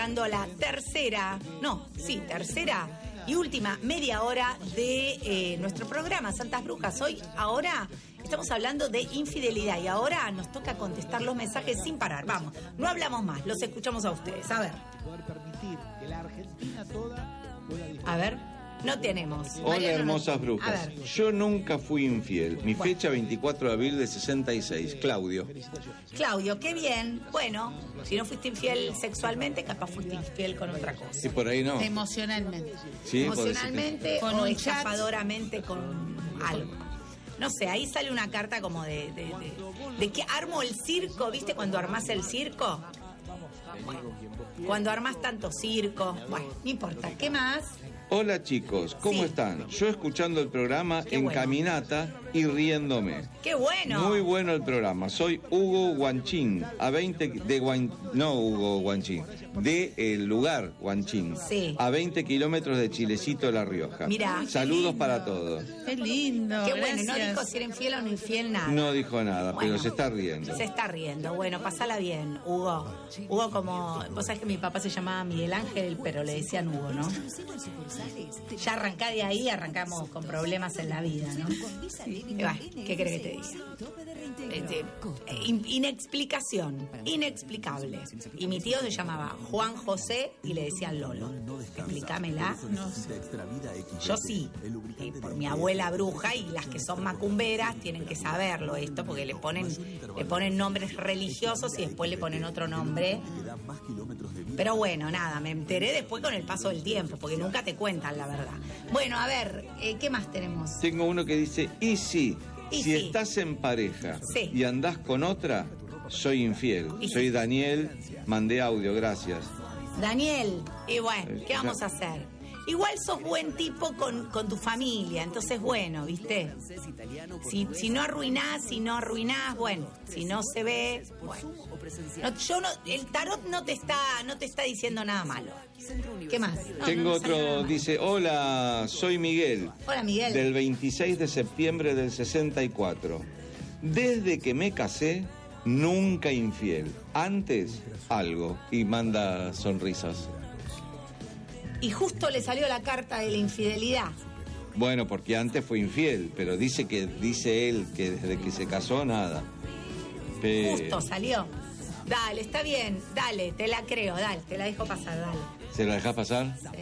Dando la tercera y última media hora de nuestro programa Santas Brujas. Ahora estamos hablando de infidelidad y ahora nos toca contestar los mensajes sin parar. Vamos, no hablamos más, los escuchamos a ustedes. A ver. A ver. No tenemos. Hola, hermosas brujas. Yo nunca fui infiel. Mi fecha 24 de abril de 66. Claudio. Claudio, qué bien. Bueno, si no fuiste infiel sexualmente, capaz fuiste infiel con otra cosa. Y por ahí no. Emocionalmente. ¿Sí? Emocionalmente con o un escapadoramente con algo. No sé, ahí sale una carta como de que armo el circo, ¿viste? Cuando armás el circo. Bueno, cuando armás tanto circo. Bueno, no importa. ¿Qué más? Hola chicos, ¿cómo están? Yo escuchando el programa en caminata y riéndome. ¡Qué bueno! Muy bueno el programa. Soy Hugo Guanchín, de el lugar Guanchín, sí, a 20 kilómetros de Chilecito, La Rioja. Mirá, saludos para todos. ¡Qué lindo! ¡Qué gracias. bueno! No dijo si era infiel o no infiel, nada. No dijo nada, bueno, pero se está riendo. Se está riendo. Bueno, pasala bien, Hugo. Hugo como... Vos sabés que mi papá se llamaba Miguel Ángel, pero le decían Hugo, ¿no? Ya arrancá de ahí, arrancamos con problemas en la vida, ¿no? ¿Qué crees que te diga? Inexplicación, inexplicable. Y mi tío se llamaba Juan José y le decían Lolo. Explícamela. No sé. Yo sí, y por mi abuela bruja, y las que son macumberas tienen que saberlo esto, porque le ponen nombres religiosos y después le ponen otro nombre. Pero bueno, nada, me enteré después con el paso del tiempo, porque nunca te cuentan la verdad. Bueno, a ver, ¿qué más tenemos? Tengo uno que dice, si estás en pareja y andás con otra, soy infiel. Soy Daniel, mandé audio, gracias. Daniel, y bueno, ¿qué vamos a hacer? Igual sos buen tipo con tu familia, entonces bueno, ¿viste? Si no arruinás, bueno, si no se ve, bueno. El tarot no te está diciendo nada malo. ¿Qué más? Tengo otro, dice, hola, soy Miguel. Hola, Miguel. Del 26 de septiembre del 64. Desde que me casé, nunca infiel. Antes, algo. Y manda sonrisas. Y justo le salió la carta de la infidelidad. Bueno, porque antes fue infiel, pero dice él que desde que se casó, nada. Justo salió. Dale, está bien, dale, te la creo, dale, te la dejo pasar, dale. ¿Se la dejás pasar? Sí.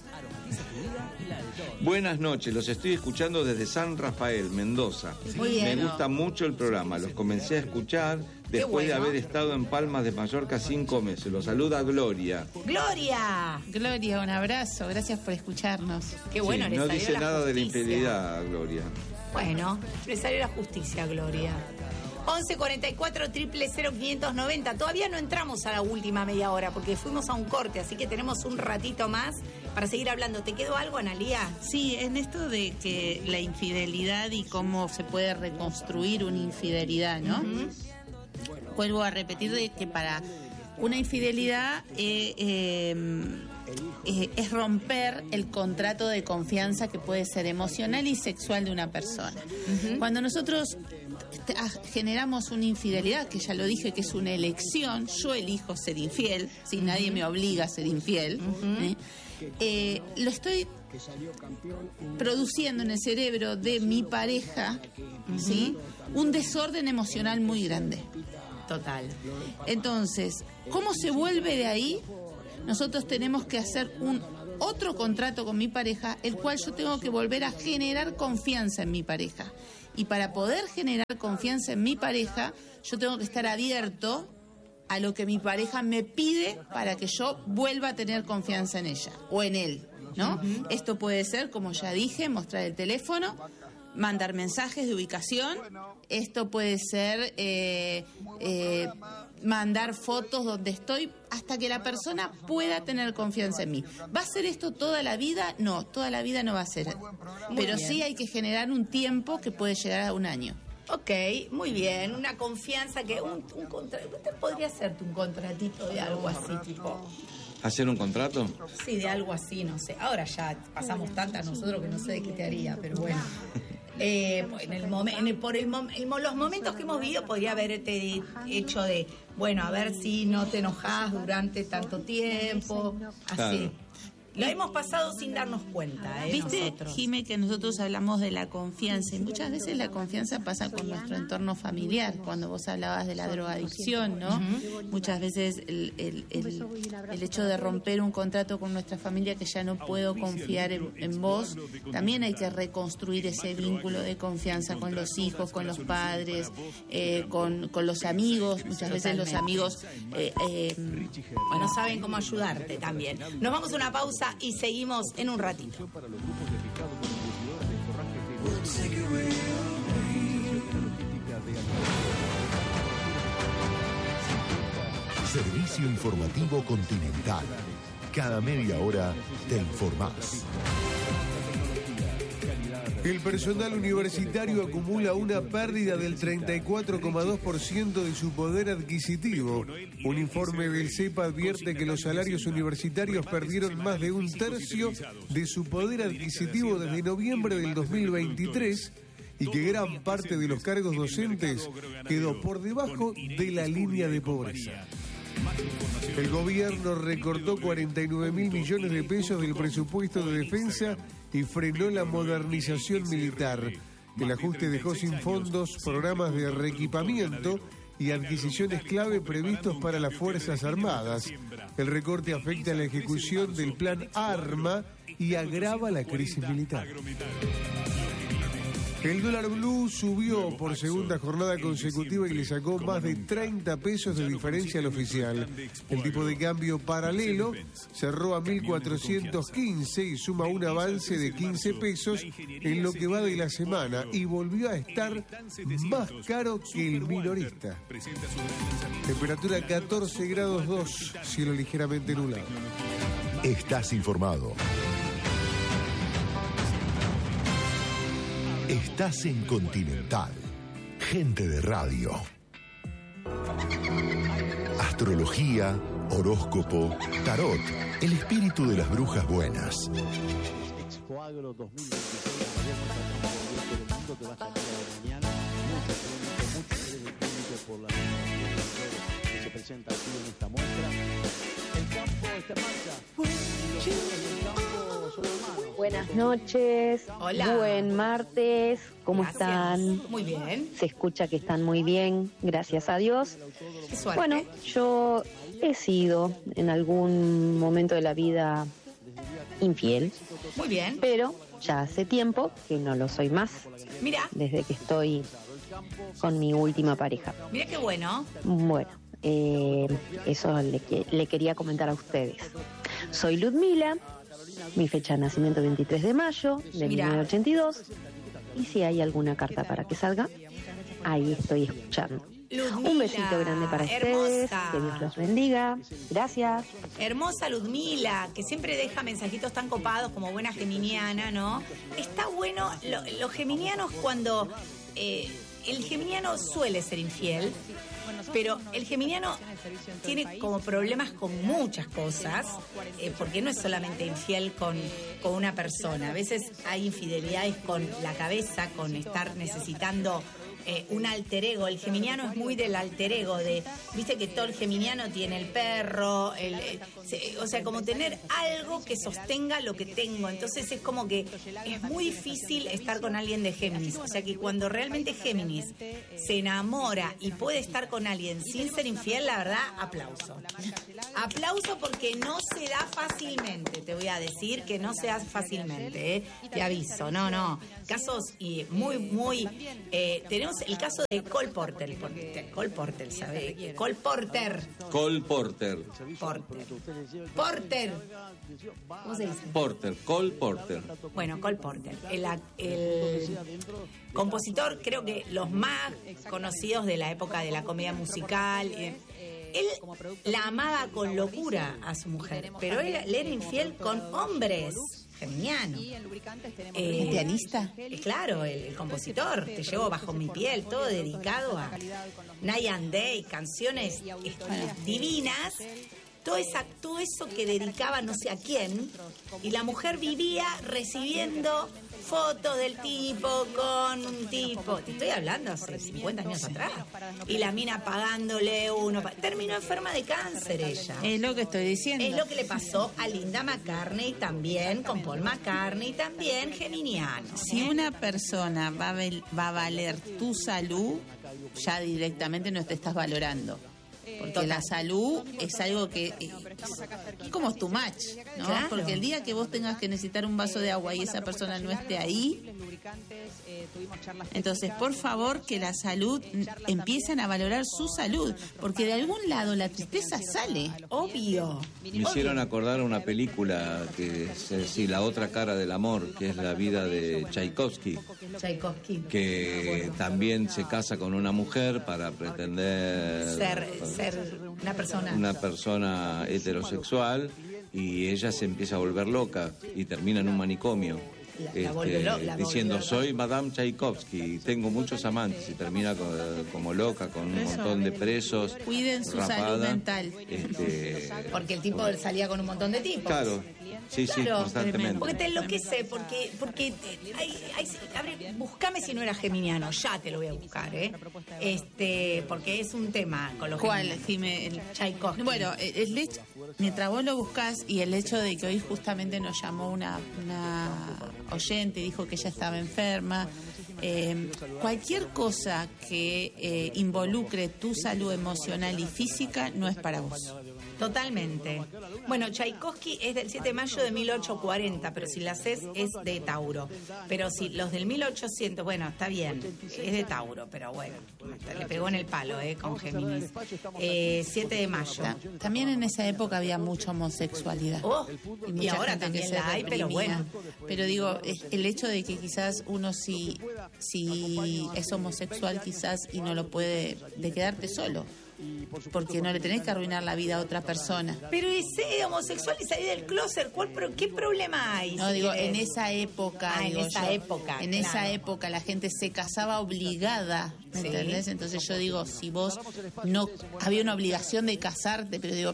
Buenas noches, los estoy escuchando desde San Rafael, Mendoza. Muy bien. Me gusta mucho el programa, los comencé a escuchar después de haber estado en Palmas de Mallorca 5 meses. Los saluda Gloria. ¡Gloria! Gloria, un abrazo, gracias por escucharnos. Qué bueno, sí, no dice nada de la infidelidad, Gloria. Bueno, le salió la justicia, Gloria. 11 44 000 590. Todavía no entramos a la última media hora porque fuimos a un corte, así que tenemos un ratito más para seguir hablando. ¿Te quedó algo, Analía? Sí, en esto de que la infidelidad y cómo se puede reconstruir una infidelidad, ¿no? Vuelvo a repetir de que para una infidelidad es romper el contrato de confianza que puede ser emocional y sexual de una persona. Cuando nosotros generamos una infidelidad, que ya lo dije que es una elección, yo elijo ser infiel, si nadie me obliga a ser infiel, lo estoy produciendo en el cerebro de mi pareja, ¿sí? Un desorden emocional muy grande. Total. Entonces, ¿cómo se vuelve de ahí? Nosotros tenemos que hacer otro contrato con mi pareja, el cual yo tengo que volver a generar confianza en mi pareja. Y para poder generar confianza en mi pareja, yo tengo que estar abierto a lo que mi pareja me pide para que yo vuelva a tener confianza en ella o en él, ¿no? Esto puede ser, como ya dije, mostrar el teléfono, mandar mensajes de ubicación. Esto puede ser mandar fotos donde estoy hasta que la persona pueda tener confianza en mí. ¿Va a ser esto toda la vida? No, toda la vida no va a ser. Pero sí hay que generar un tiempo que puede llegar a 1 año. Ok, muy bien. Una confianza que usted podría hacerte un contratito de algo así, tipo... ¿Hacer un contrato? Sí, de algo así, no sé. Ahora ya pasamos tantas nosotros que no sé de qué te haría, pero bueno. Los momentos que hemos vivido podría haberte hecho de, bueno, a ver si no te enojás durante tanto tiempo, así. Claro. Lo hemos pasado sin darnos cuenta, Viste, nosotros. Jime, que nosotros hablamos de la confianza y muchas veces la confianza pasa con nuestro entorno familiar. Cuando vos hablabas de la drogadicción, ¿no? Muchas veces el hecho de romper un contrato con nuestra familia, que ya no puedo confiar en vos, también hay que reconstruir ese vínculo de confianza con los hijos, con los padres, con los amigos. Muchas veces los amigos no saben cómo ayudarte también. Nos vamos a una pausa y seguimos en un ratito. Servicio informativo Continental. Cada media hora te informás. El personal universitario acumula una pérdida del 34,2% de su poder adquisitivo. Un informe del CEPA advierte que los salarios universitarios perdieron más de un tercio de su poder adquisitivo desde noviembre del 2023 y que gran parte de los cargos docentes quedó por debajo de la línea de pobreza. El gobierno recortó 49.000 millones de pesos del presupuesto de defensa y frenó la modernización militar. El ajuste dejó sin fondos programas de reequipamiento y adquisiciones clave previstos para las Fuerzas Armadas. El recorte afecta la ejecución del plan ARMA y agrava la crisis militar. El dólar blue subió por segunda jornada consecutiva y le sacó más de 30 pesos de diferencia al oficial. El tipo de cambio paralelo cerró a 1.415 y suma un avance de 15 pesos en lo que va de la semana y volvió a estar más caro que el minorista. Temperatura 14 grados 2, cielo ligeramente nublado. Estás informado. Estás en Continental. Gente de radio. Astrología, horóscopo, tarot, el espíritu de las brujas buenas. Expoagro 2026, el mundo que va a estar mañana. Mucho público por la que se presenta aquí en esta muestra. El campo está en marcha. Buenas noches. Hola. Buen martes. ¿Cómo Gracias. están? Muy bien. Se escucha que están muy bien, gracias a Dios. Qué suerte. Bueno, yo he sido en algún momento de la vida infiel, Muy bien. pero ya hace tiempo que no lo soy más, Mira, desde que estoy con mi última pareja. mira qué bueno. Bueno, eso le quería comentar a ustedes. Soy Ludmila, mi fecha de nacimiento 23 de mayo de Mirá. 1982, y si hay alguna carta para que salga, ahí estoy escuchando. Ludmila, Un besito grande para ustedes, hermosa. que Dios los bendiga, gracias. Hermosa Ludmila, que siempre deja mensajitos tan copados como buena geminiana, ¿no? Está bueno, los geminianos cuando... el geminiano suele ser infiel, pero el geminiano tiene como problemas con muchas cosas, porque no es solamente infiel con una persona. A veces hay infidelidades con la cabeza, con estar necesitando un alter ego. El geminiano es muy del alter ego, viste que todo el geminiano tiene el perro, o sea, como tener algo que sostenga lo que tengo. Entonces es como que es muy difícil estar con alguien de Géminis. O sea que cuando realmente Géminis se enamora y puede estar con alguien sin ser infiel, la verdad, aplauso. Aplauso porque no se da fácilmente, te voy a decir que no se da fácilmente, te aviso. No. Casos muy... tenemos el caso de Cole Porter. Cole Porter, ¿sabe? Cole Porter. Cole Porter. Porter. ¿Cómo se dice? Porter. Cole Porter. Bueno, Cole Porter. El compositor, creo que los más conocidos de la época de la comedia musical. Él la amaba con locura a su mujer, pero él era infiel con hombres geminianos. ¿El pianista? Claro, el compositor, Te llevo bajo mi piel, todo dedicado a Night and Day, canciones divinas. todo eso que dedicaba no sé a quién, y la mujer vivía recibiendo fotos del tipo con un tipo, te estoy hablando hace 50 años atrás, y la mina pagándole terminó enferma de cáncer ella. Es lo que estoy diciendo. Es lo que le pasó a Linda McCartney también, con Paul McCartney también, geminiano. Si una persona va a valer tu salud, ya directamente no te estás valorando. Porque la salud es algo que es como tu match, ¿no? Claro. Porque el día que vos tengas que necesitar un vaso de agua y esa persona no esté ahí, entonces por favor que la salud, empiecen a valorar su salud, porque de algún lado la tristeza sale. Obvio. Me hicieron acordar una película que es La otra cara del amor, que es la vida de Tchaikovsky, que también se casa con una mujer para pretender ser una persona heterosexual, y ella se empieza a volver loca y termina en un manicomio. Diciendo soy Madame Tchaikovsky, tengo muchos amantes, y termina como loca con un montón de presos. Cuiden su salud mental. Porque el tipo salía con un montón de tipos. Claro. Sí, constantemente. Porque te enloquece, porque búscame si no era geminiano, ya te lo voy a buscar, porque es un tema con los ¿Cuál? Tchaikovsky. Bueno, mientras vos lo buscás, y el hecho de que hoy justamente nos llamó una oyente y dijo que ella estaba enferma, cualquier cosa que involucre tu salud emocional y física no es para vos. Totalmente. Bueno, Tchaikovsky es del 7 de mayo de 1840, pero si la haces es de Tauro. Pero si los del 1800, bueno, está bien, es de Tauro, pero bueno, le pegó en el palo, con Géminis. 7 de mayo. También en esa época había mucha homosexualidad. Y ahora también la hay, pero bueno. Pero digo, el hecho de que quizás uno si es homosexual quizás y no lo puede, de quedarte solo. Porque no le tenés que arruinar la vida a otra persona. Pero ser homosexual y salir del closet, ¿qué problema hay? No, digo, en esa época. En esa época la gente se casaba obligada, ¿me entendés? Entonces yo digo, si vos no había una obligación de casarte, pero digo,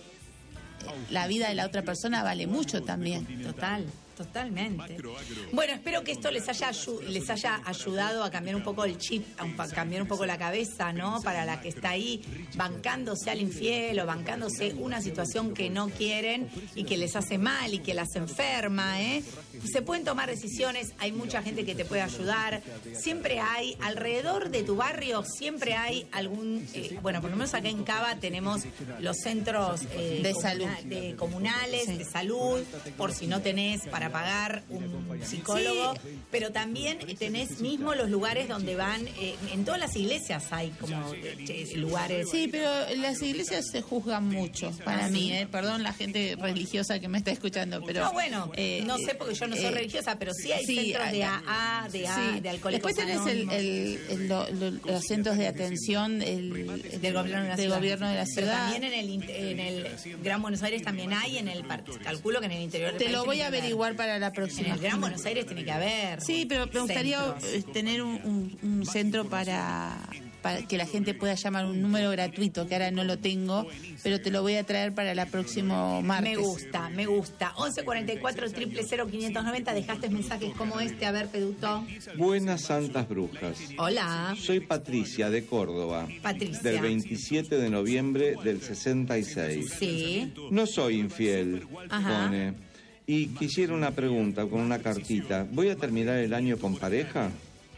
la vida de la otra persona vale mucho también. Totalmente. Bueno, espero que esto les haya ayudado a cambiar un poco el chip, a cambiar un poco la cabeza, ¿no? Para la que está ahí bancándose al infiel o bancándose una situación que no quieren y que les hace mal y que las enferma, Se pueden tomar decisiones, hay mucha gente que te puede ayudar. Siempre hay, alrededor de tu barrio, siempre hay algún, bueno, por lo menos acá en Cava tenemos los centros de salud, comunales, de salud, por si no tenés para pagar un psicólogo, pero también tenés mismo los lugares donde van, en todas las iglesias hay como lugares. Sí, pero las iglesias se juzgan mucho, para mí, perdón la gente religiosa que me está escuchando, pero... No, bueno, no sé porque yo no soy religiosa, pero sí hay centros de AA, de Alcohólicos Anónimos. Después tenés los centros de atención del gobierno de la ciudad. Pero también en el Gran Buenos Aires también hay, calculo que en el interior del país. Te lo voy a averiguar para la próxima. En el Gran Buenos Aires tiene que haber. Sí, pero me gustaría tener un centro para que la gente pueda llamar, un número gratuito, que ahora no lo tengo, pero te lo voy a traer para el próximo martes. Me gusta. 1144-000-590. Dejaste mensajes como este. A ver, Peduto. Buenas santas brujas. Hola. Soy Patricia, de Córdoba. Patricia. Del 27 de noviembre del 66. Sí. No soy infiel, pone. Y quisiera una pregunta con una cartita. ¿Voy a terminar el año con pareja?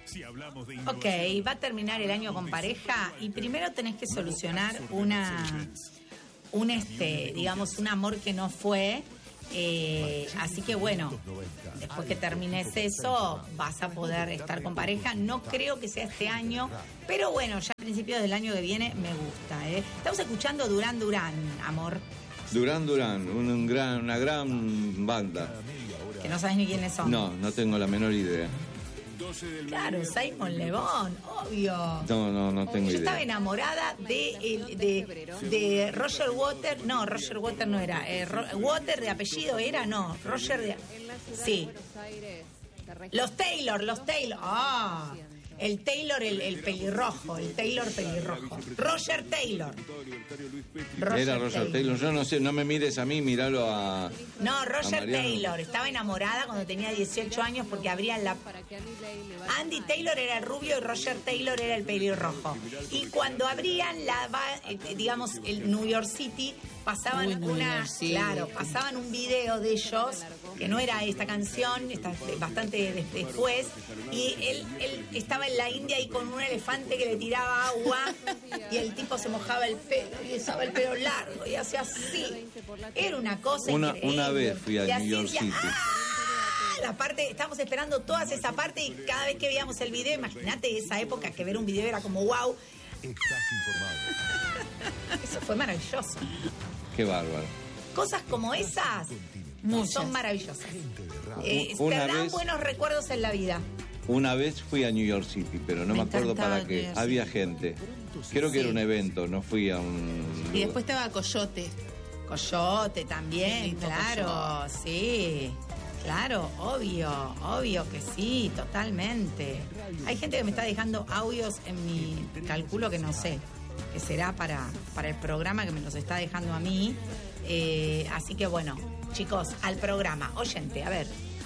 Ok, va a terminar el año con pareja y primero tenés que solucionar un amor que no fue. Así que bueno, después que termines eso vas a poder estar con pareja. No creo que sea este año, pero bueno, ya a principios del año que viene me gusta. Estamos escuchando Durán Durán, amor. Durán Durán, una gran banda. Que no sabes ni quiénes son. No tengo la menor idea. Claro, Simon Le Bon, obvio. No tengo idea. Yo estaba enamorada de Roger Waters. No, Roger Waters no era. Waters de apellido era, no. Roger de... Sí. Los Taylor. El Taylor, el pelirrojo, el Taylor pelirrojo. Roger Taylor. Era Roger Taylor. Yo no sé, no me mires a mí, míralo a... No, Roger Taylor. Estaba enamorada cuando tenía 18 años porque abrían la... Andy Taylor era el rubio y Roger Taylor era el pelirrojo. Y cuando abrían digamos, el New York City, pasaban pasaban un video de ellos, que no era esta canción, bastante después, y él estaba en la India y con un elefante que le tiraba agua y el tipo se mojaba el pelo y usaba el pelo largo y hacía así. Era una cosa increíble. Una vez fui a New York City. La parte, estábamos esperando toda esa parte y cada vez que veíamos el video, imagínate esa época que ver un video era como wow. Estás informado. Eso fue maravilloso. Qué bárbaro. Cosas como esas son maravillosas. Te dan buenos recuerdos en la vida. Una vez fui a New York City, pero no me acuerdo para qué. Había gente. Creo que era un evento, no fui a un... Y después estaba Coyote. Coyote también, claro, Coyote. Sí. Claro, obvio que sí, totalmente. Hay gente que me está dejando audios en mi... Calculo que no sé, que será para el programa que me los está dejando a mí. Así que bueno, chicos, al programa. Oyente, a ver.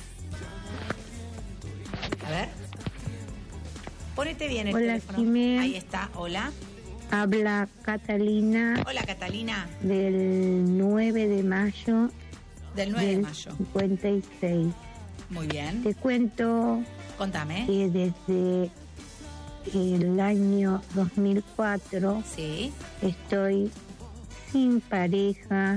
Ponete bien el teléfono. Jimé. Ahí está, hola. Habla Catalina. Hola, Catalina. Del 9 de mayo. Del 9 de mayo. 56. Muy bien. Te cuento. Contame. Que desde el año 2004 sí. Estoy sin pareja,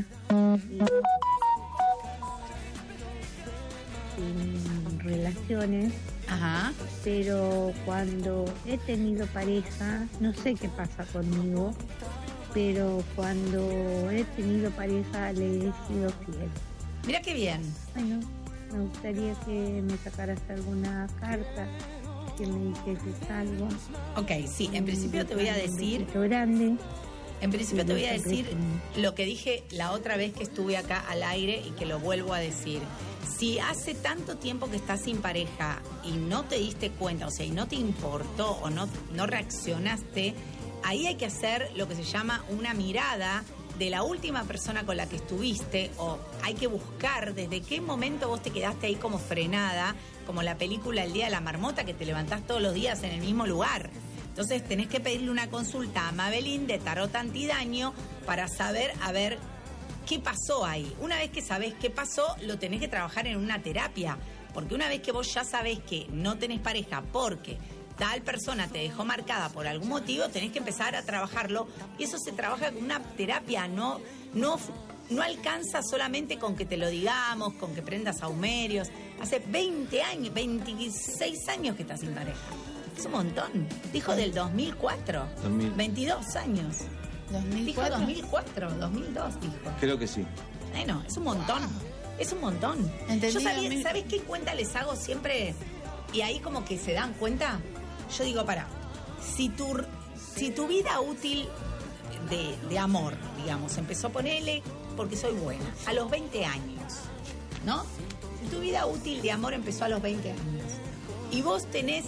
sin relaciones. Ajá. Pero cuando he tenido pareja, no sé qué pasa conmigo, pero cuando he tenido pareja le he sido fiel. Mira qué bien. Bueno, me gustaría que me sacaras alguna carta, que me dijeses algo. Ok, sí, en principio te voy a decir... grande. En principio te voy a decir lo que dije la otra vez que estuve acá al aire y que lo vuelvo a decir. Si hace tanto tiempo que estás sin pareja y no te diste cuenta, o sea, y no te importó o no reaccionaste, ahí hay que hacer lo que se llama una mirada de la última persona con la que estuviste, o hay que buscar desde qué momento vos te quedaste ahí como frenada, como la película El Día de la Marmota, que te levantás todos los días en el mismo lugar. Entonces tenés que pedirle una consulta a Mabelín de Tarot Antidaño para saber, a ver, qué pasó ahí. Una vez que sabés qué pasó, lo tenés que trabajar en una terapia, porque una vez que vos ya sabés que no tenés pareja porque tal persona te dejó marcada por algún motivo, tenés que empezar a trabajarlo, y eso se trabaja con una terapia, no alcanza solamente con que te lo digamos, con que prendas saumerios. Hace 20 años, 26 años que estás sin pareja. Es un montón. Dijo del 2004. 22 años. 2004. Dijo 2004, 2002 dijo. Creo que sí. Bueno, es un montón. Es un montón. Yo ¿sabés qué cuenta les hago siempre? Y ahí como que se dan cuenta. Yo digo, si tu vida útil de amor, digamos, empezó, ponele, porque soy buena, a los 20 años, ¿no? Si tu vida útil de amor empezó a los 20 años y vos tenés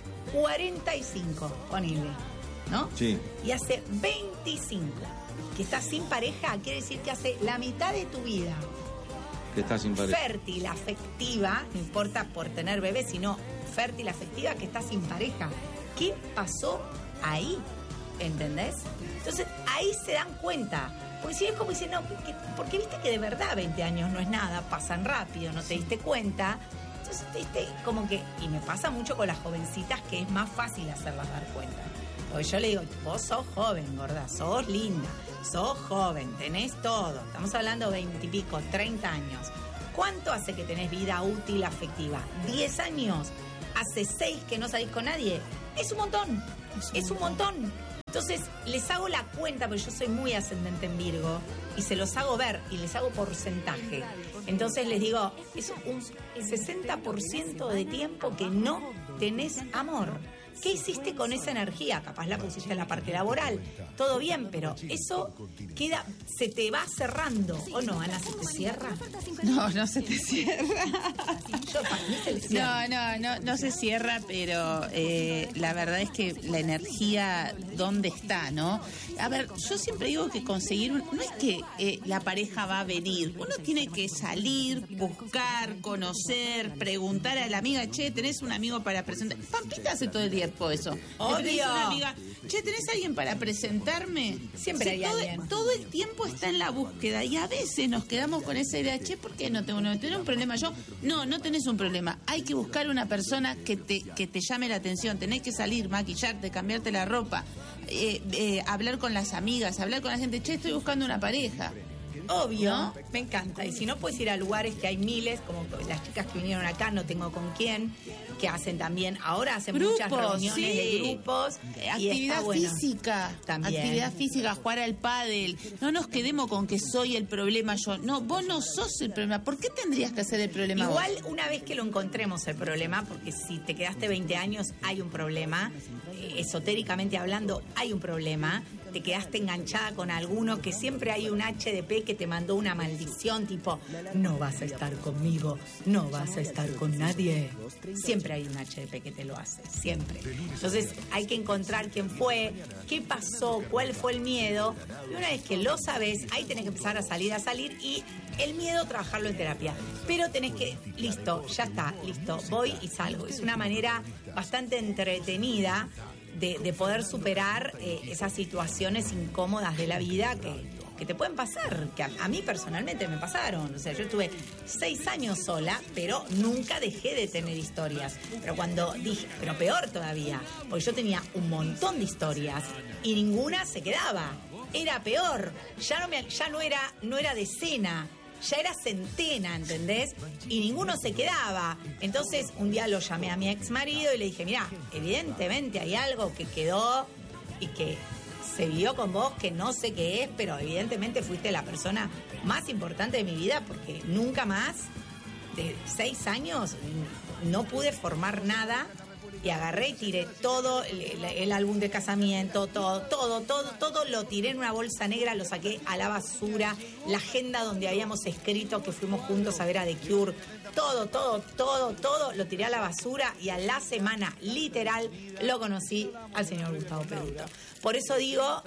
45, ponele, ¿no? Sí. Y hace 25 que estás sin pareja, quiere decir que hace la mitad de tu vida que estás sin pareja. Fértil, afectiva, no importa por tener bebés, sino fértil, afectiva, que estás sin pareja. ¿Qué pasó ahí? ¿Entendés? Entonces, ahí se dan cuenta. Porque si es como dicen, no, porque viste que de verdad 20 años no es nada, pasan rápido, no te diste cuenta. Entonces, como que, y me pasa mucho con las jovencitas, que es más fácil hacerlas dar cuenta. Porque yo le digo, vos sos joven, gorda, sos linda, sos joven, tenés todo. Estamos hablando 20 y pico, 30 años. ¿Cuánto hace que tenés vida útil afectiva? ¿10 años? ¿Hace 6 que no salís con nadie? Es un montón, es un montón. Entonces, les hago la cuenta, porque yo soy muy ascendente en Virgo, y se los hago ver, y les hago porcentaje. Entonces les digo, es un 60% de tiempo que no tenés amor. ¿qué hiciste con esa energía? Capaz la pusiste en la parte laboral, todo bien, pero eso queda, se te va cerrando, ¿o no, Ana? ¿Se te cierra? No se te cierra. Yo, para mí se le cierra. No se cierra, pero la verdad es que la energía, ¿dónde está, no? A ver, yo siempre digo que conseguir, no es que la pareja va a venir, uno tiene que salir, buscar, conocer, preguntar a la amiga, che, ¿tenés un amigo para presentar? Pampita hace todo el tiempo eso. Obvio. ¿Tenés una amiga? Che, ¿tenés alguien para presentarme? Siempre hay alguien. Todo el tiempo está en la búsqueda y a veces nos quedamos con esa idea, che, ¿por qué no tengo un problema yo? No tenés un problema. Hay que buscar una persona que te llame la atención. Tenés que salir, maquillarte, cambiarte la ropa, hablar con las amigas, hablar con la gente. Che, estoy buscando una pareja. Obvio, ¿no? Me encanta. Y si no, puedes ir a lugares que hay miles, como las chicas que vinieron acá, no tengo con quién, que hacen también, ahora hacen grupos, muchas reuniones de grupos. Actividad física. También. Actividad física, jugar al pádel. No nos quedemos con que soy el problema yo. No, vos no sos el problema. ¿Por qué tendrías que hacer el problema Igual, vos? una vez que lo encontremos el problema, porque si te quedaste 20 años, hay un problema. Esotéricamente hablando, hay un problema. Te quedaste enganchada con alguno, que siempre hay un HDP que te mandó una maldición, tipo, no vas a estar conmigo, no vas a estar con nadie. Siempre hay un HDP que te lo hace, siempre. Entonces hay que encontrar quién fue, qué pasó, cuál fue el miedo. Y una vez que lo sabes, ahí tenés que empezar a salir y el miedo trabajarlo en terapia. Pero tenés que, listo, ya está, listo, voy y salgo. Es una manera bastante entretenida de poder superar esas situaciones incómodas de la vida que te pueden pasar, que a mí personalmente me pasaron. O sea, yo estuve 6 años sola, pero nunca dejé de tener historias. Pero cuando dije, pero peor todavía, porque yo tenía un montón de historias y ninguna se quedaba. Era peor, ya no era decena, ya era centena, ¿entendés? Y ninguno se quedaba. Entonces, un día lo llamé a mi ex marido y le dije, mirá, evidentemente hay algo que quedó y que se vio con vos, que no sé qué es, pero evidentemente fuiste la persona más importante de mi vida, porque nunca más, de 6 años, no pude formar nada. Y agarré y tiré todo el álbum de casamiento, todo lo tiré en una bolsa negra, lo saqué a la basura, la agenda donde habíamos escrito que fuimos juntos a ver a The Cure, todo lo tiré a la basura y a la semana, literal, lo conocí al señor Gustavo Peduto. Por eso digo,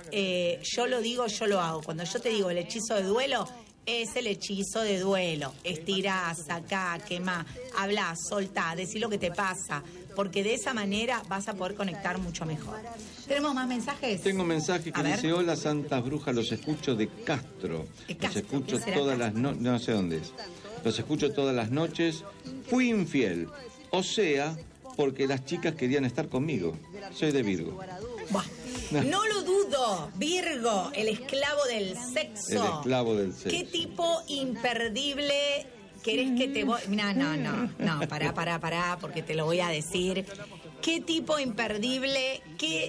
yo lo hago. Cuando yo te digo el hechizo de duelo, es el hechizo de duelo. Estirá, sacá, quemá, hablá, soltá, decí lo que te pasa, porque de esa manera vas a poder conectar mucho mejor. ¿Tenemos más mensajes? Tengo un mensaje que dice, hola santas brujas, los escucho de Castro. Los escucho todas las noches, no sé dónde es. Los escucho todas las noches. Fui infiel, o sea, porque las chicas querían estar conmigo. Soy de Virgo. Buah. No lo dudo, Virgo, el esclavo del sexo. El esclavo del sexo. ¿Qué tipo imperdible querés que te voy? No, pará, porque te lo voy a decir. ¿Qué tipo imperdible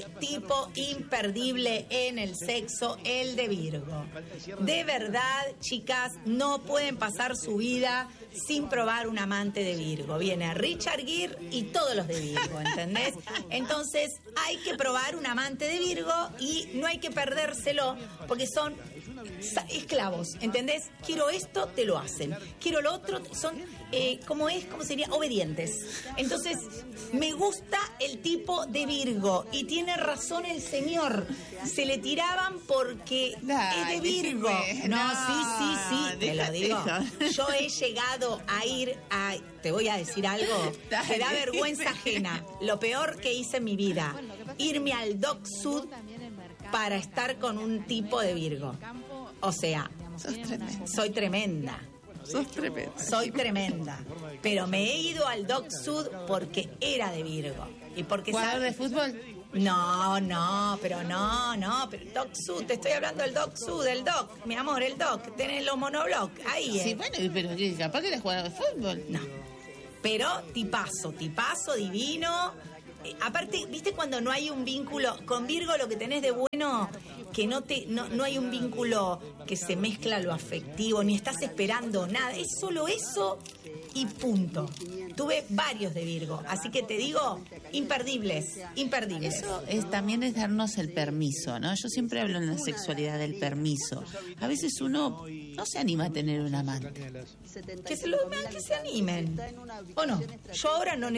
en el sexo? El de Virgo. De verdad, chicas, no pueden pasar su vida sin probar un amante de Virgo. Viene Richard Gere y todos los de Virgo, ¿entendés? Entonces, hay que probar un amante de Virgo y no hay que perdérselo porque son esclavos, ¿entendés? Quiero esto, te lo hacen. Quiero lo otro, son, ¿cómo sería? Obedientes. Entonces, me gusta el tipo de Virgo y tiene razón el señor. Se le tiraban porque es de Virgo. Sí, te lo digo. Yo he llegado a ir a... Te voy a decir algo. Te da vergüenza ajena. Lo peor que hice en mi vida. Irme al Doc Sud para estar con un tipo de Virgo. O sea, soy tremenda. Soy tremenda. Pero me he ido al Doc Sud porque era de Virgo. Y porque ¿Jugador de fútbol? No, pero Doc Sud, te estoy hablando del Doc Sud, el Doc, mi amor, el Doc, tenés los monobloc, ahí Sí, bueno, pero capaz que eres jugador de fútbol. No, pero tipazo, divino, aparte, ¿viste cuando no hay un vínculo? Con Virgo lo que tenés de bueno, que no hay un vínculo que se mezcla lo afectivo, ni estás esperando nada. Es solo eso y punto. Tuve varios de Virgo, así que te digo, imperdibles. Eso también es darnos el permiso, ¿no? Yo siempre hablo en la sexualidad del permiso. A veces uno no se anima a tener un amante. Que se animen. ¿O no? Yo ahora no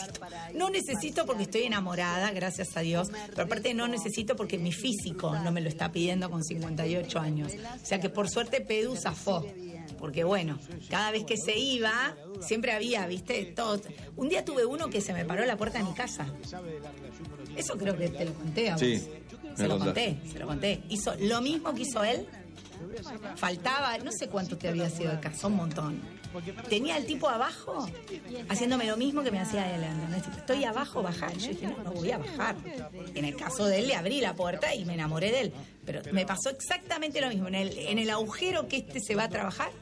necesito porque estoy enamorada, gracias a Dios, pero aparte no necesito porque mi físico no me lo está pidiendo con 58 años. O sea que por suerte Pedu zafó. Porque bueno, cada vez que se iba, siempre había, ¿viste? Todo. Un día tuve uno que se me paró a la puerta de mi casa. Eso creo que te lo conté a vos. Sí, se lo conté. Hizo lo mismo que hizo él. Faltaba, no sé cuánto te había sido de casa, un montón. Tenía el tipo abajo haciéndome lo mismo que me hacía él. Estoy abajo, bajar. Yo dije, no voy a bajar. En el caso de él, le abrí la puerta y me enamoré de él. Pero me pasó exactamente lo mismo. En el agujero que se va a trabajar,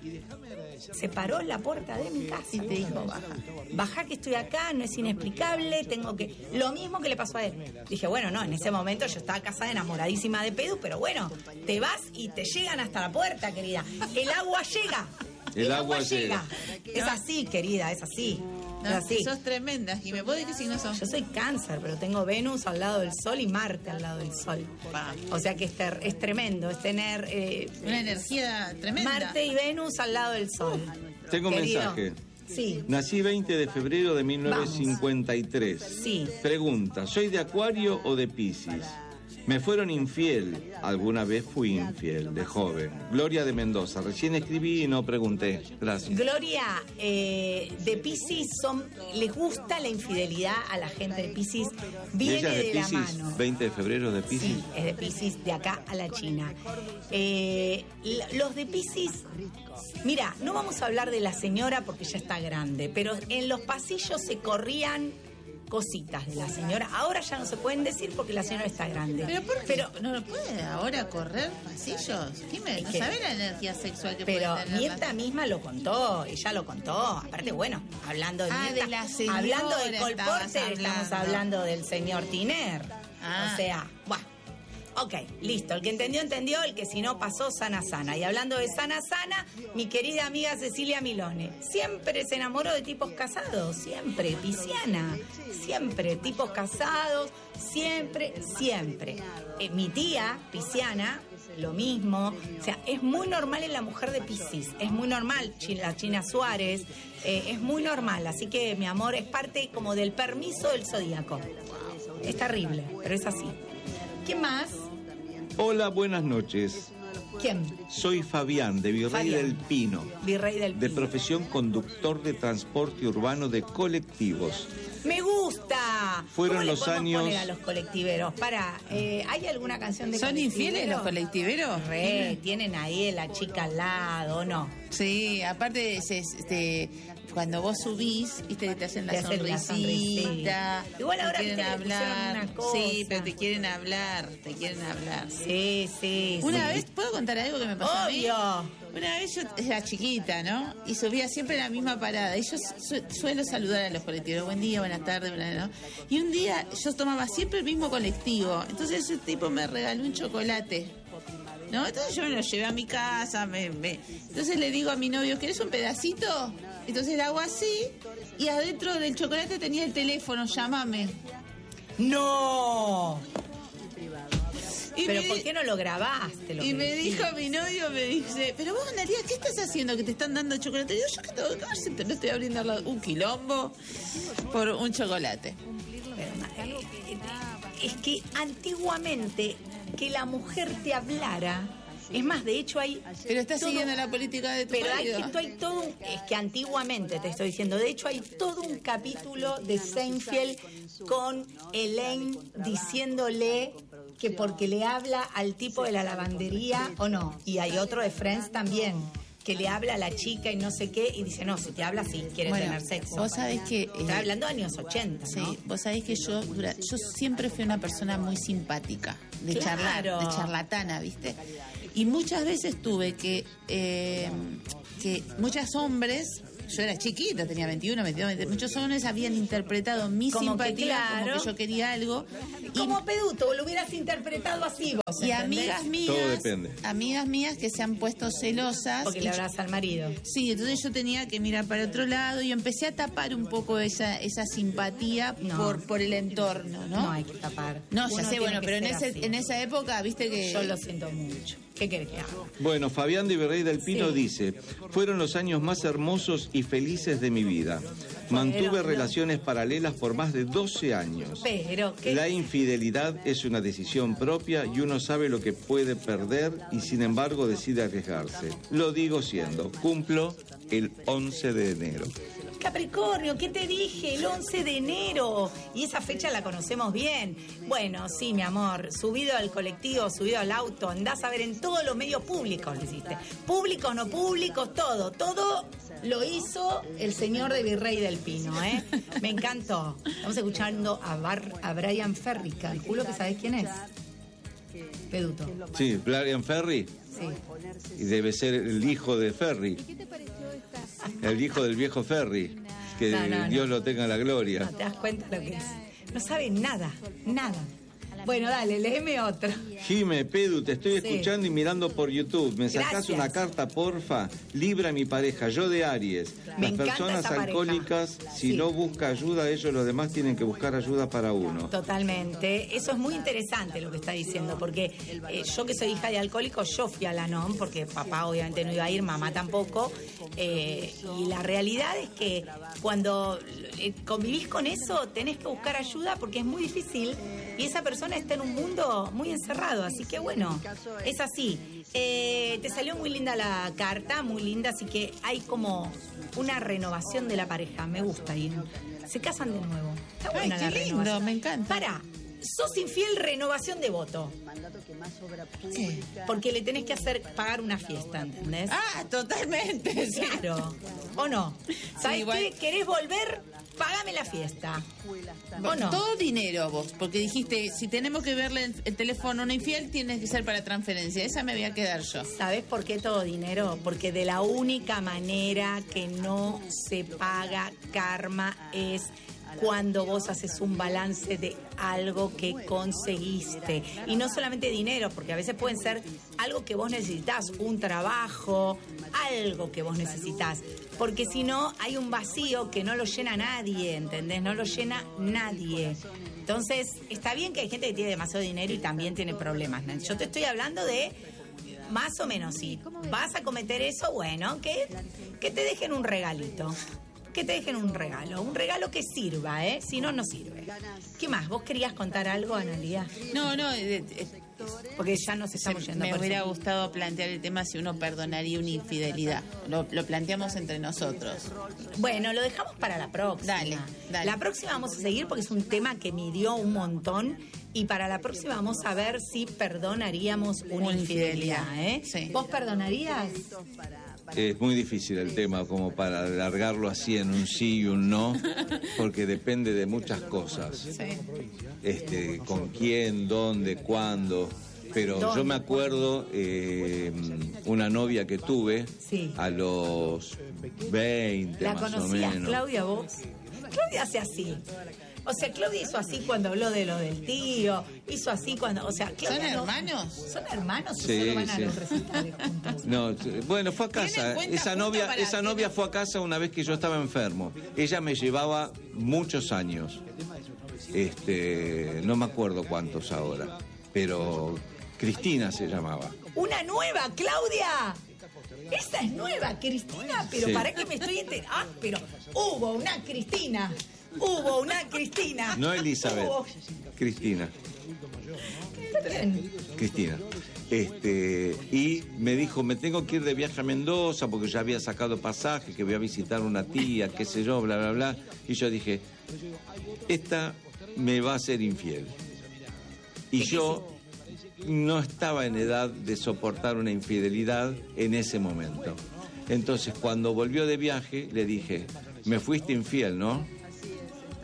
se paró en la puerta de mi casa y te dijo, baja que estoy acá, no es inexplicable, tengo que... Lo mismo que le pasó a él. Dije, bueno, no, en ese momento yo estaba casada, enamoradísima de Pedu, pero bueno, te vas y te llegan hasta la puerta, querida. El agua llega. El agua llega. Es así, querida, es así. No, así. Sos tremenda. ¿Y me puedo decir qué signo sos? Yo soy Cáncer, pero tengo Venus al lado del Sol y Marte al lado del Sol. O sea que es tremendo, es tener... una energía tremenda. Marte y Venus al lado del Sol. Tengo un mensaje. Sí. Nací 20 de febrero de 1953. Vamos. Sí. Pregunta, ¿soy de Acuario o de Piscis? Me fueron infiel. Alguna vez fui infiel, de joven. Gloria de Mendoza. Recién escribí y no pregunté. Gracias. Gloria, de Piscis les gusta la infidelidad a la gente de Piscis. Viene ¿Ella es de Piscis, la mano. 20 de febrero de Piscis. Sí, es de Piscis, de acá a la China. Los de Piscis, mira, no vamos a hablar de la señora porque ya está grande, pero en los pasillos se corrían cositas de la señora. Ahora ya no se pueden decir porque la señora está grande. Pero no puede ahora correr pasillos. No sabe la energía sexual que puede tener. Pero Mirta misma lo contó, ella lo contó. Aparte, bueno, hablando de Mirta, de la señora, hablando de Cole Porter, estamos hablando del señor Tiner. O sea, bueno. Ok, listo. El que entendió, entendió. El que si no pasó, sana, sana. Y hablando de sana, sana, mi querida amiga Cecilia Milone siempre se enamoró de tipos casados. Siempre. Pisciana. Siempre. Tipos casados. Siempre, siempre. Mi tía, pisciana, lo mismo. O sea, es muy normal en la mujer de Piscis. Es muy normal. La China Suárez. Es muy normal. Así que, mi amor, es parte como del permiso del zodíaco. Es terrible, pero es así. ¿Qué más? Hola, buenas noches. ¿Quién? Soy Fabián, de Virrey del Pino. Virrey del Pino. De profesión conductor de transporte urbano de colectivos. ¡Me gusta! Fueron los años... ¿Cómo le podemos poner a los colectiveros? ¿Hay alguna canción de colectiveros? ¿Son infieles los colectiveros? Tienen ahí la chica al lado, ¿no? Sí, aparte cuando vos subís, viste que te hacen la sonrisita. Igual ahora te quieren hablar. Una cosa. Sí, pero te quieren hablar. Sí. Una vez, ¿puedo contar algo que me pasó Obvio. a mí? Una vez yo era chiquita, ¿no? Y subía siempre a la misma parada. Y yo suelo saludar a los colectivos. Buen día, buenas tardes, ¿no? Y un día yo tomaba siempre el mismo colectivo. Entonces ese tipo me regaló un chocolate, ¿no? Entonces yo me lo llevé a mi casa. Entonces le digo a mi novio, ¿querés un pedacito? Entonces le hago así. Y adentro del chocolate tenía el teléfono, llámame. ¡No! Pero ¿por qué no lo grabaste? Me dijo mi novio, me dice, pero vos, Analia, ¿qué estás haciendo que te están dando chocolate? Y digo, yo qué tengo que hacer, te lo estoy abriendo un quilombo por un chocolate. Es que antiguamente que la mujer te hablara, es más, de hecho hay... Pero estás siguiendo la política de tu marido. Es que antiguamente te estoy diciendo, de hecho hay todo un capítulo de Seinfeld con Elaine diciéndole que porque le habla al tipo de la lavandería o no. Y hay otro de Friends también, que le habla a la chica y no sé qué, y dice, no, si te habla así, quiere tener sexo. Vos sabés que... Está hablando de años 80, ¿no? Sí, vos sabés que yo siempre fui una persona muy simpática, de charlatana, ¿viste? Y muchas veces tuve que muchos hombres yo era chiquita, tenía 21, 22, 20, muchos hombres habían interpretado mi simpatía como que yo quería algo. Como Peduto, lo hubieras interpretado así vos. Y ¿entendés? amigas mías que se han puesto celosas. Porque le abraza al marido. Sí, entonces yo tenía que mirar para otro lado y empecé a tapar un poco esa simpatía por el entorno, ¿no? No hay que tapar. No, ya sé, bueno, pero en esa época, viste que... Yo lo siento mucho. ¿Qué querés que haga? Bueno, Fabián de Virrey del Pino dice: fueron los años más hermosos y felices de mi vida. Mantuve relaciones paralelas por más de 12 años. Pero, la infidelidad es una decisión propia y uno sabe lo que puede perder y sin embargo decide arriesgarse. Lo digo cumplo el 11 de enero. Capricornio, ¿qué te dije? El 11 de enero. Y esa fecha la conocemos bien. Bueno, sí, mi amor. Subido al colectivo, subido al auto, andás a ver en todos los medios públicos, le hiciste. Públicos, no públicos, todo. Todo lo hizo el señor de Virrey del Pino, ¿eh? Me encantó. Estamos escuchando a Brian Ferry. Calculo que sabés quién es. Peduto. Sí, Brian Ferry. Sí. Y debe ser el hijo de Ferry. El hijo del viejo Ferry. Que Dios lo tenga en la gloria. No te das cuenta lo que es. No sabe nada, nada. Bueno, dale, léeme otro. Jime, Pedu, te estoy escuchando y mirando por YouTube. ¿Me sacás una carta, porfa? Libra mi pareja, yo de Aries. Las personas alcohólicas, si no busca ayuda, ellos los demás tienen que buscar ayuda para uno. Totalmente. Eso es muy interesante lo que está diciendo, porque yo que soy hija de alcohólicos, yo fui a la NOM, porque papá obviamente no iba a ir, mamá tampoco. Y la realidad es que cuando convivís con eso, tenés que buscar ayuda porque es muy difícil y esa persona está en un mundo muy encerrado, así que bueno, es así. Te salió muy linda la carta, muy linda, así que hay como una renovación de la pareja, me gusta ir. Se casan de nuevo. Está buena la renovación. Lindo, me encanta. Pará, sos infiel, renovación de voto. Sí, porque le tenés que pagar una fiesta, ¿entendés? Ah, totalmente, sí. Claro. ¿O no? ¿Sabés qué? ¿Querés volver? Págame la fiesta. ¿O no? Todo dinero vos, porque dijiste, si tenemos que verle el teléfono a una infiel, tiene que ser para transferencia. Esa me voy a quedar yo. ¿Sabés por qué todo dinero? Porque de la única manera que no se paga karma es cuando vos haces un balance de algo que conseguiste. Y no solamente dinero, porque a veces pueden ser algo que vos necesitas, un trabajo, algo que vos necesitas. Porque si no, hay un vacío que no lo llena nadie, ¿entendés? No lo llena nadie. Entonces, está bien que hay gente que tiene demasiado dinero y también tiene problemas, ¿no? Yo te estoy hablando de más o menos, si vas a cometer eso, bueno, que te dejen un regalito. Que te dejen un regalo que sirva, ¿eh? Si no, no sirve. ¿Qué más? ¿Vos querías contar algo, Analía? No, porque ya nos estamos yendo. Me hubiera gustado plantear el tema si uno perdonaría una infidelidad. Lo planteamos entre nosotros. Bueno, lo dejamos para la próxima. Dale. La próxima vamos a seguir porque es un tema que midió un montón y para la próxima vamos a ver si perdonaríamos una infidelidad, ¿eh? Sí. ¿Vos perdonarías? Es muy difícil el tema como para alargarlo así en un sí y un no, porque depende de muchas cosas. Sí. Con quién, dónde, cuándo. Pero yo me acuerdo una novia que tuve a los 20 ¿La más o conocías, menos. Claudia, vos? Claudia hace así. O sea, Claudia hizo así cuando habló de lo del tío, hizo así cuando, o sea, Claudia ¿Son hermanos? ¿Son hermanos o Sí, solo van a sí. los recitales juntos? No, bueno, fue a casa. Esa novia fue a casa una vez que yo estaba enfermo. Ella me llevaba muchos años. No me acuerdo cuántos ahora, pero Cristina se llamaba. ¡Una nueva, Claudia! Esa es nueva, Cristina, pero Sí. ¿para qué me estoy enterando? Ah, pero hubo una Cristina. No Elizabeth, Cristina. Cristina. Y me dijo, me tengo que ir de viaje a Mendoza porque ya había sacado pasaje, que voy a visitar una tía, qué sé yo, bla, bla, bla. Y yo dije, esta me va a ser infiel. Y yo no estaba en edad de soportar una infidelidad en ese momento. Entonces, cuando volvió de viaje, le dije, me fuiste infiel, ¿no?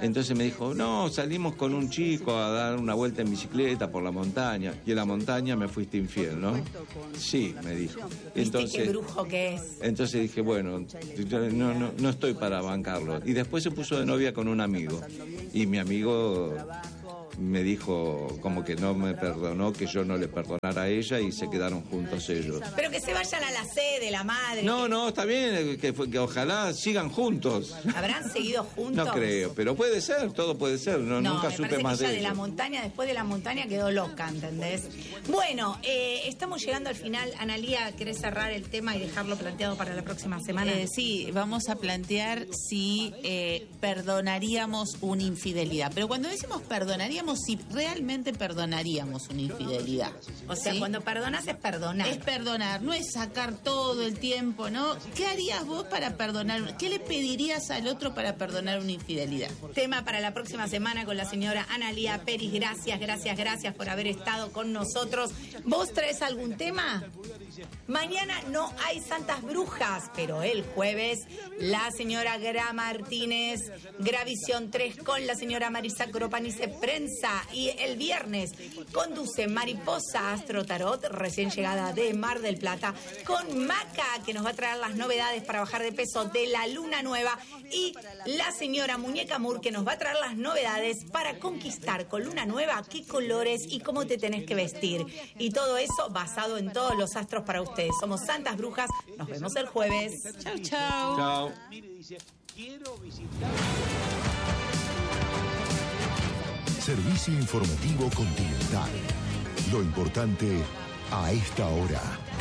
Entonces me dijo, no, salimos con un chico a dar una vuelta en bicicleta por la montaña. Y en la montaña me fuiste infiel, ¿no? Sí, me dijo. ¿Viste qué brujo que es? Entonces dije, bueno, no estoy para bancarlo. Y después se puso de novia con un amigo. Y mi amigo me dijo como que no me perdonó, que yo no le perdonara a ella, y se quedaron juntos ellos. Pero que se vayan a la sede, la madre. No, está bien, que ojalá sigan juntos. ¿Habrán seguido juntos? No creo, pero puede ser, todo puede ser. Nunca supe más de ella. ella. De la montaña, después de la montaña quedó loca, ¿entendés? Bueno, estamos llegando al final. Analía, ¿querés cerrar el tema y dejarlo planteado para la próxima semana? Sí, vamos a plantear si perdonaríamos una infidelidad. Pero cuando decimos perdonaríamos, si realmente perdonaríamos una infidelidad. O sea, ¿sí? Cuando perdonas es perdonar. Es perdonar, no es sacar todo el tiempo, ¿no? ¿Qué harías vos para perdonar? ¿Qué le pedirías al otro para perdonar una infidelidad? Tema para la próxima semana con la señora Analía Peris. Gracias por haber estado con nosotros. ¿Vos traes algún tema? Mañana no hay santas brujas, pero el jueves la señora Gra Martínez, Gravisión 3 con la señora Marisa Cropanice Prensa, y el viernes conduce Mariposa Astro Tarot, recién llegada de Mar del Plata, con Maca, que nos va a traer las novedades para bajar de peso de la luna nueva, y la señora Muñeca Mur, que nos va a traer las novedades para conquistar con luna nueva qué colores y cómo te tenés que vestir. Y todo eso basado en todos los astros para ustedes. Somos Santas Brujas, nos vemos el jueves. Chau, chau. Chao. Servicio informativo Continental. Lo importante a esta hora.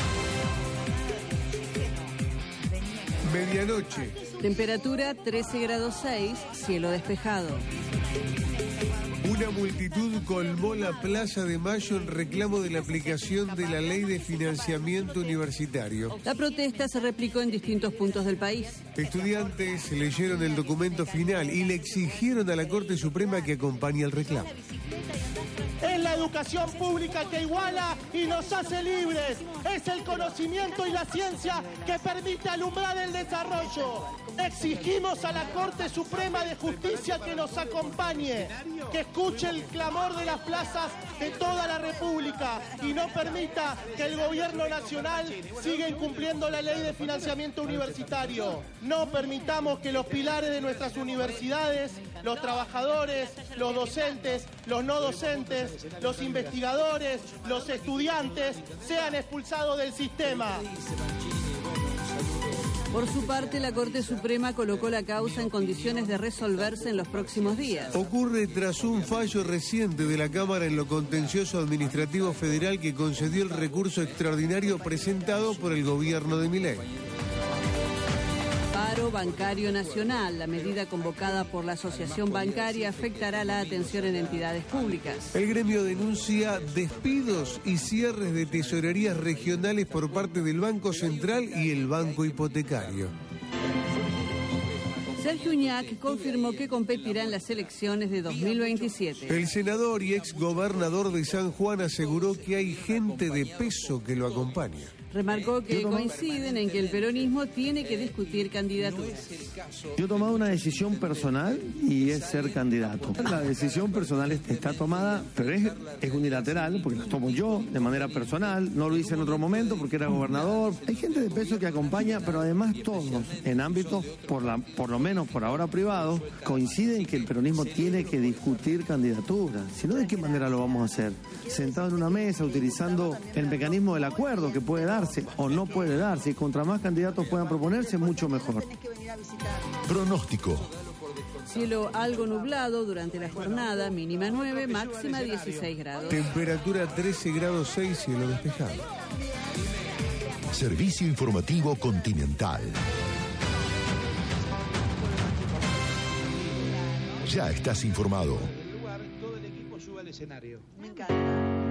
Medianoche. Temperatura 13 grados 6, cielo despejado. Una multitud colmó la Plaza de Mayo en reclamo de la aplicación de la Ley de Financiamiento Universitario. La protesta se replicó en distintos puntos del país. Estudiantes leyeron el documento final y le exigieron a la Corte Suprema que acompañe el reclamo. Es la educación pública que iguala y nos hace libres. Es el conocimiento y la ciencia que permite alumbrar el desarrollo. Exigimos a la Corte Suprema de Justicia que nos acompañe, que escuche el clamor de las plazas de toda la República y no permita que el gobierno nacional siga incumpliendo la ley de financiamiento universitario. No permitamos que los pilares de nuestras universidades, los trabajadores, los docentes, los no docentes, los investigadores, los estudiantes, sean expulsados del sistema. Por su parte, la Corte Suprema colocó la causa en condiciones de resolverse en los próximos días. Ocurre tras un fallo reciente de la Cámara en lo Contencioso Administrativo Federal que concedió el recurso extraordinario presentado por el gobierno de Milei. Paro bancario nacional. La medida convocada por la Asociación Bancaria afectará la atención en entidades públicas. El gremio denuncia despidos y cierres de tesorerías regionales por parte del Banco Central y el Banco Hipotecario. Sergio Uñac confirmó que competirá en las elecciones de 2027. El senador y exgobernador de San Juan aseguró que hay gente de peso que lo acompaña. Remarcó que coinciden en que el peronismo tiene que discutir candidaturas. Yo he tomado una decisión personal y es ser candidato. La decisión personal está tomada, pero es unilateral, porque la tomo yo de manera personal. No lo hice en otro momento porque era gobernador. Hay gente de peso que acompaña, pero además todos, en ámbitos, por lo menos por ahora privados, coinciden en que el peronismo tiene que discutir candidaturas. Si no, ¿de qué manera lo vamos a hacer? Sentado en una mesa, utilizando el mecanismo del acuerdo que puede darse o no puede darse, y contra más candidatos puedan proponerse, mucho mejor. Pronóstico. Cielo algo nublado durante la jornada, mínima 9, máxima 16 grados. Temperatura 13 grados 6, cielo despejado. Servicio informativo Continental. Ya estás informado. Todo el equipo sube al escenario. Me encanta.